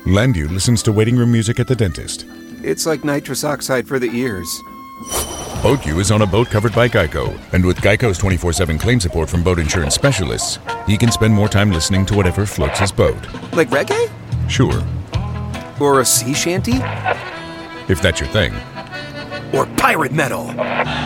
Landu listens to waiting room music at the dentist. It's like nitrous oxide for the ears. BoatU is on a boat covered by Geico, and with Geico's 24/7 claim support from boat insurance specialists, he can spend more time listening to whatever floats his boat. Like reggae? Sure, Or a sea shanty? if that's your thing. Or pirate metal?